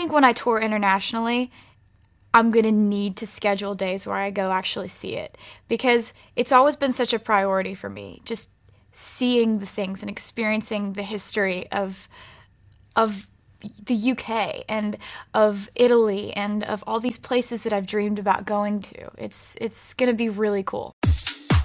think when I tour internationally, I'm going to need to schedule days where I go actually see it because it's always been such a priority for me, just seeing the things and experiencing the history of the UK and of Italy and of all these places that I've dreamed about going to. It's going to be really cool.